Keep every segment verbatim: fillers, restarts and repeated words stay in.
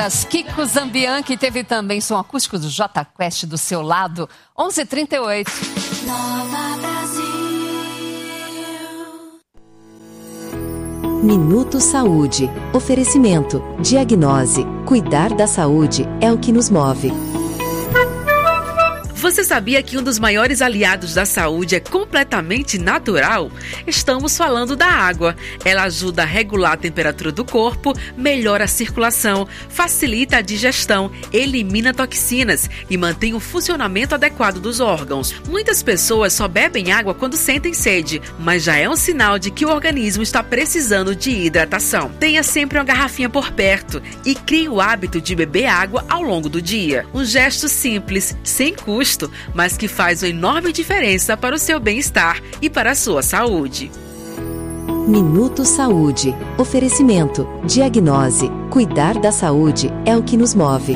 Kiko Zambianchi teve também som acústico do Jota Quest do seu lado, onze e trinta e oito. Nova Brasil. Minuto Saúde. Oferecimento. Diagnose. Cuidar da saúde é o que nos move. Você sabia que um dos maiores aliados da saúde é completamente natural? Estamos falando da água. Ela ajuda a regular a temperatura do corpo, melhora a circulação, facilita a digestão, elimina toxinas e mantém o funcionamento adequado dos órgãos. Muitas pessoas só bebem água quando sentem sede, mas já é um sinal de que o organismo está precisando de hidratação. Tenha sempre uma garrafinha por perto e crie o hábito de beber água ao longo do dia. Um gesto simples, sem custo, mas que faz uma enorme diferença para o seu bem-estar e para a sua saúde. Minuto Saúde. Oferecimento. Diagnose. Cuidar da saúde é o que nos move.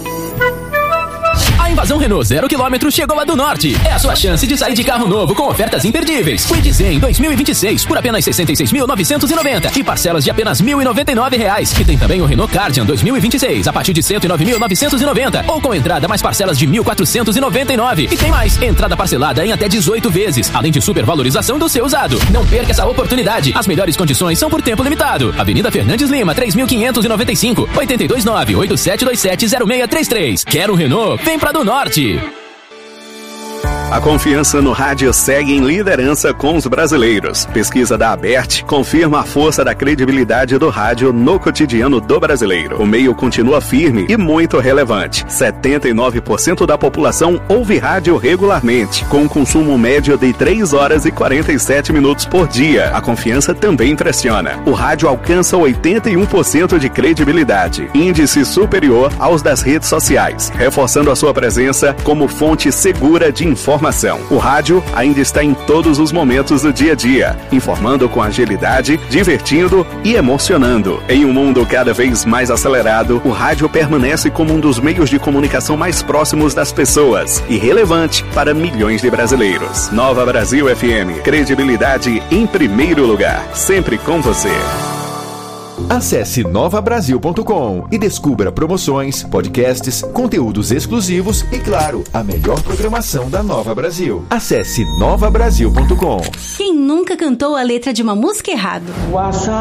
A invasão Renault zero quilômetro chegou lá do Norte. É a sua chance de sair de carro novo com ofertas imperdíveis. Kwid Zen dois mil e vinte e seis por apenas sessenta e seis mil novecentos e noventa e parcelas de apenas mil e noventa e nove reais. E tem também o Renault Cardian dois mil e vinte e seis a partir de cento e nove mil novecentos e noventa ou com entrada mais parcelas de mil quatrocentos e noventa e nove. E tem mais, entrada parcelada em até dezoito vezes, além de supervalorização do seu usado. Não perca essa oportunidade. As melhores condições são por tempo limitado. Avenida Fernandes Lima, três mil quinhentos e noventa e cinco, oito dois nove, oito sete dois sete, zero seis três três. Quer um Renault? Vem pra do Norte. A confiança no rádio segue em liderança com os brasileiros. Pesquisa da Abert confirma a força da credibilidade do rádio no cotidiano do brasileiro. O meio continua firme e muito relevante. setenta e nove por cento da população ouve rádio regularmente, com um consumo médio de três horas e quarenta e sete minutos por dia. A confiança também impressiona. O rádio alcança oitenta e um por cento de credibilidade, índice superior aos das redes sociais, reforçando a sua presença como fonte segura de informação. O rádio ainda está em todos os momentos do dia a dia, informando com agilidade, divertindo e emocionando. Em um mundo cada vez mais acelerado, o rádio permanece como um dos meios de comunicação mais próximos das pessoas e relevante para milhões de brasileiros. Nova Brasil F M, credibilidade em primeiro lugar, sempre com você. Acesse nova brasil ponto com e descubra promoções, podcasts, conteúdos exclusivos e, claro, a melhor programação da Nova Brasil. Acesse nova brasil ponto com. Quem nunca cantou a letra de uma música errado?